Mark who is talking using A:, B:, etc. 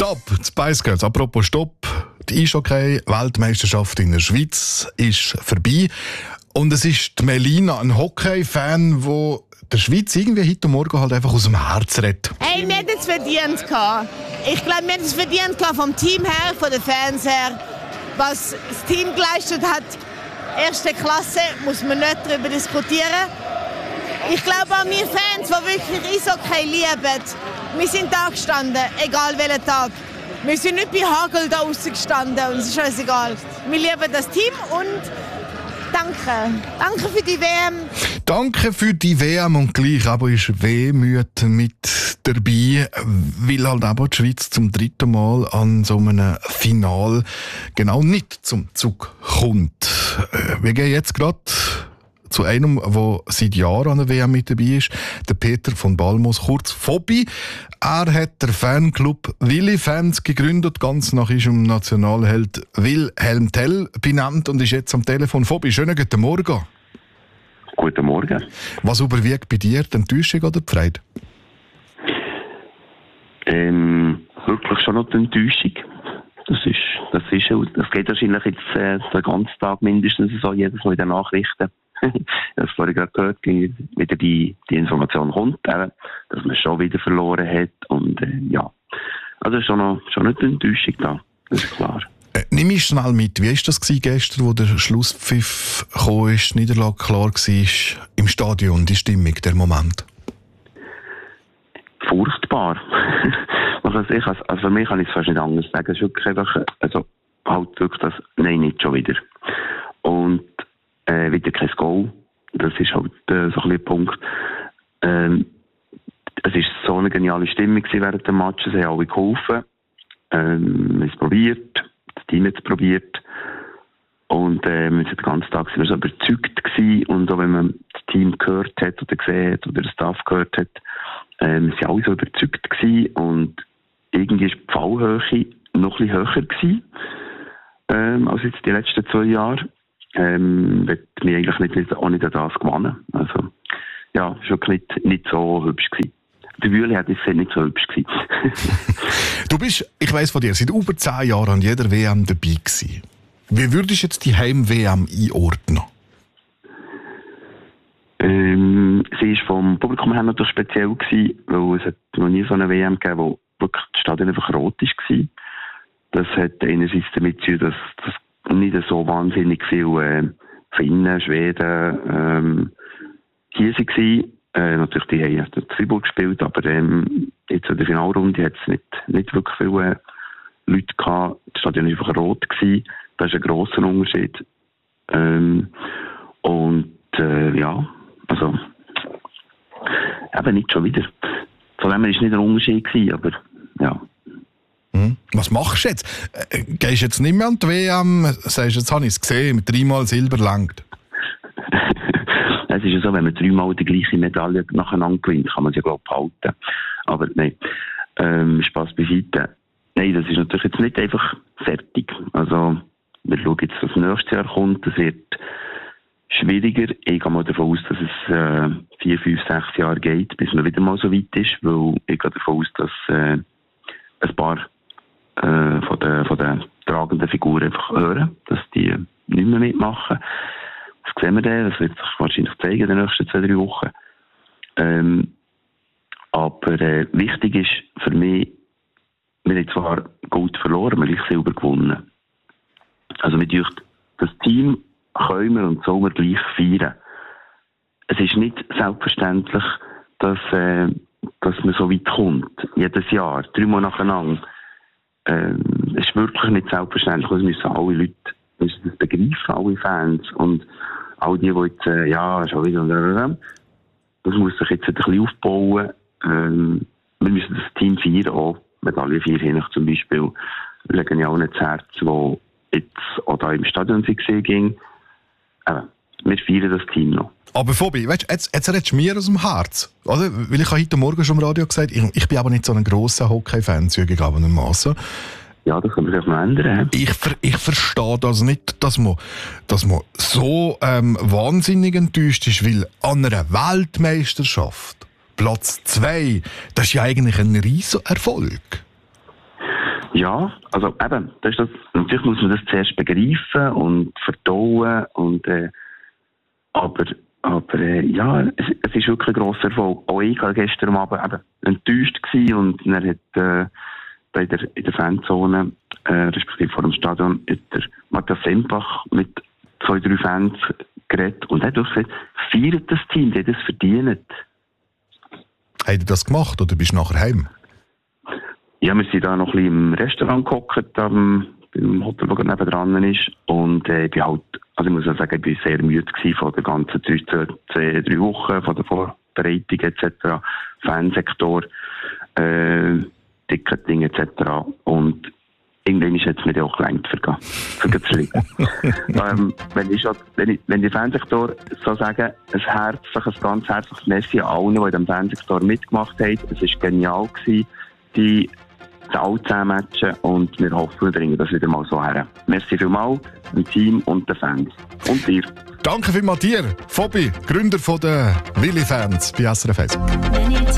A: Stopp, die Spice Girls. Apropos Stopp, die Eishockey-Weltmeisterschaft in der Schweiz ist vorbei. Und es ist die Melina, ein Hockey-Fan, der der Schweiz irgendwie heute Morgen halt einfach aus dem Herz redet.
B: Hey, wir hätten es verdient gehabt. Ich glaube, wir hätten es verdient gehabt vom Team her, von den Fans her. Was das Team geleistet hat, erste Klasse, muss man nicht darüber diskutieren. Ich glaube an wir Fans, die wirklich Eishockey lieben. Wir sind da gestanden, egal welchen Tag. Wir sind nicht bei Hagel da draussen gestanden und es ist uns egal. Wir lieben das Team und danke. Danke für die WM.
A: Danke für die WM und gleich aber ist Wehmüt mit dabei, weil halt aber die Schweiz zum dritten Mal an so einem Final genau nicht zum Zug kommt. Wir gehen jetzt gerade zu einem, der seit Jahren an der WM mit dabei ist, der Peter von Balmos, kurz Fobi. Er hat den Fanclub Willi Fans gegründet, ganz nach ihrem Nationalheld Wilhelm Tell benannt und ist jetzt am Telefon. Fobi, schönen guten Morgen.
C: Guten Morgen.
A: Was überwiegt bei dir, die Enttäuschung oder die Freude?
C: Wirklich schon noch die Enttäuschung. Das geht wahrscheinlich jetzt den ganzen Tag mindestens so, jedes Mal in den Nachrichten. Ich habe es vorhin gerade gehört, wieder die Information kommt, dass man schon wieder verloren hat. Und ja, also schon noch eine Enttäuschung da, das ist klar.
A: Nimm mich schnell mit, wie war das gestern, wo der Schlusspfiff kam, die Niederlage klar war im Stadion, die Stimmung, der Moment?
C: Furchtbar. Also für mich kann ich es fast nicht anders sagen. Es ist wirklich einfach, halt wirklich das, nein, nicht schon wieder. Und wieder kein Goal. Das ist halt so ein bisschen ein Punkt. Es war so eine geniale Stimmung während des Matches. Sie haben alle geholfen. Wir haben es probiert. Das Team hat es probiert. Und wir sind den ganzen Tag so überzeugt gewesen. Und auch wenn man das Team gehört hat oder gesehen hat oder den Staff gehört hat, wir waren alle so überzeugt gewesen. Und irgendwie war die Fallhöhe noch ein bisschen höher gewesen, als jetzt die letzten 2 Jahre. Wird mir eigentlich auch nicht an das gewonnen. Also, ja, es war wirklich nicht so hübsch gewesen. Der Wühle hat es nicht so hübsch gewesen.
A: Du bist, ich weiss von dir, seit über 10 Jahren an jeder WM dabei gewesen. Wie würdest du jetzt die Heim-WM einordnen?
C: Sie war vom Publikum her natürlich speziell gewesen, weil es hat noch nie so eine WM gegeben, wo wirklich das Stadion einfach rot war. Das hat einerseits damit zu tun, dass nicht so wahnsinnig viele Finnen, Schweden hier waren. Natürlich, die haben in Fribourg gespielt, aber jetzt in der Finalrunde hat es nicht wirklich viele Leute gehabt. Das Stadion war einfach rot gewesen. Das ist ein grosser Unterschied. Ja, also eben nicht schon wieder. Von dem her war es nicht ein Unterschied gewesen, aber ja.
A: Was machst du jetzt? Gehst du jetzt nicht mehr an die WM? Sagst du, jetzt habe ich es gesehen, mit 3-mal Silber langt.
C: Es ist ja so, wenn man 3-mal die gleiche Medaille nacheinander gewinnt, kann man sie, glaube ich, behalten. Aber nein, Spass beiseite. Nein, das ist natürlich jetzt nicht einfach fertig. Also, wir schauen jetzt, was nächstes Jahr kommt. Das wird schwieriger. Ich gehe mal davon aus, dass es 4, 5, 6 Jahre geht, bis man wieder mal so weit ist, weil ich gehe davon aus, dass ein paar von den tragenden Figuren einfach hören, dass die nicht mehr mitmachen. Das sehen wir dann, das wird sich wahrscheinlich zeigen in den nächsten 2, 3 Wochen. Aber wichtig ist für mich, wir haben zwar Gold verloren, wir haben gleich Silber gewonnen. Also mit das Team können wir und sollen wir gleich feiern. Es ist nicht selbstverständlich, dass man so weit kommt. Jedes Jahr, 3-mal nacheinander. Es ist wirklich nicht selbstverständlich. Das müssen alle Leute das begreifen, alle Fans. Und all die jetzt, schon wieder. Das muss sich jetzt ein bisschen aufbauen. Wir müssen das Team feiern, auch Medaille 4 hin zum Beispiel. Wir legen ja auch nicht das Herz, das jetzt auch da im Stadion ging. Wir feiern das Team noch.
A: Aber Fobi, weißt, jetzt redest du mir aus dem Herz. Oder? Weil ich habe heute Morgen schon im Radio gesagt, ich bin aber nicht so ein grosser Hockey-Fan, zugegebenermaßen.
C: Ja, das kann man sich noch ändern.
A: Ich verstehe das nicht, dass man so wahnsinnig enttäuscht ist, weil an einer Weltmeisterschaft Platz 2, das ist ja eigentlich ein riesen Erfolg.
C: Ja, also eben, das ist das, natürlich muss man das zuerst begreifen und verdauen und aber ja, es ist wirklich ein grosser Erfolg. Auch ich war gestern Abend eben enttäuscht gewesen und er hat in der Fanzone, respektive vor dem Stadion, hat der Matthias Sempach mit 2-3 Fans geredet und hat auch gesagt, feiert das Team, die das verdient.
A: Habt ihr das gemacht oder bist du nachher heim?
C: Ja, wir sind da noch ein bisschen im Restaurant gehockt, beim Hotel, das nebendran ist. Und ich bin halt, also ich muss sagen, ich bin sehr müde gewesen von der ganzen 3 Wochen, von der Vorbereitung etc., Fansektor, Ticketing etc. Und irgendwann ist jetzt mir auch gelangt für zu liegen. Wenn die Fansektor so sagen, ein ganz herzliches Merci an allen, die in diesem Fansektor mitgemacht haben. Es war genial gewesen, die alle 10 Matchen und wir hoffen, wir bringen das wieder mal so her. Merci vielmals, dem Team und den Fans. Und dir.
A: Danke vielmals dir, Fabi, Gründer der Willi-Fans bei SRF 1.